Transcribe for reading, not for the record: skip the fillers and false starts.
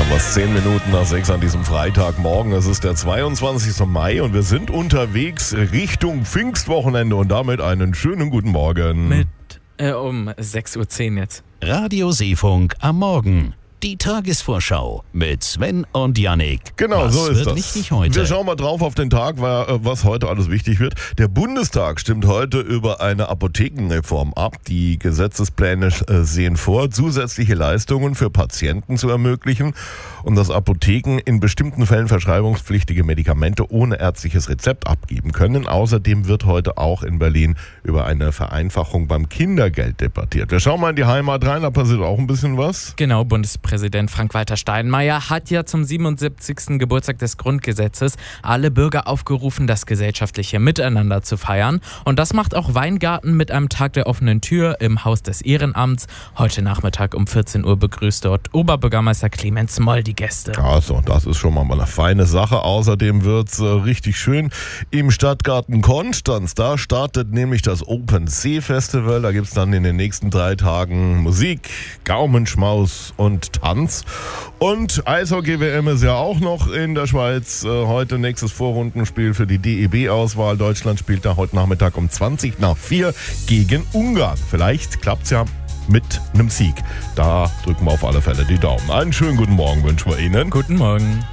haben wir es 10 Minuten nach 6 an diesem Freitagmorgen. Es ist der 22. Mai und wir sind unterwegs Richtung Pfingstwochenende und damit einen schönen guten Morgen. Um 6.10 Uhr jetzt. Radio Seefunk am Morgen. Die Tagesvorschau mit Sven und Yannick. Genau, was so ist wird das. wichtig heute? Wir schauen mal drauf auf den Tag, was heute alles wichtig wird. Der Bundestag stimmt heute über eine Apothekenreform ab. Die Gesetzespläne sehen vor, zusätzliche Leistungen für Patienten zu ermöglichen und dass Apotheken in bestimmten Fällen verschreibungspflichtige Medikamente ohne ärztliches Rezept abgeben können. Außerdem wird heute auch in Berlin über eine Vereinfachung beim Kindergeld debattiert. Wir schauen mal in die Heimat rein, da passiert auch ein bisschen was. Genau, Bundespräsident Frank-Walter Steinmeier hat ja zum 77. Geburtstag des Grundgesetzes alle Bürger aufgerufen, das gesellschaftliche Miteinander zu feiern. Und das macht auch Weingarten mit einem Tag der offenen Tür im Haus des Ehrenamts. Heute Nachmittag um 14 Uhr begrüßt dort Oberbürgermeister Clemens Moll die Gäste. Also, das ist schon mal eine feine Sache. Außerdem wird's richtig schön im Stadtgarten Konstanz. Da startet nämlich das Open See Festival. Da gibt's dann in den nächsten 3 Tagen Musik, Gaumenschmaus und Tanz. Und Eishockey-WM ist ja auch noch in der Schweiz. Heute nächstes Vorrundenspiel für die DEB-Auswahl. Deutschland spielt da heute Nachmittag um 4:20 gegen Ungarn. Vielleicht klappt's ja mit einem Sieg. Da drücken wir auf alle Fälle die Daumen. Einen schönen guten Morgen wünschen wir Ihnen. Guten Morgen.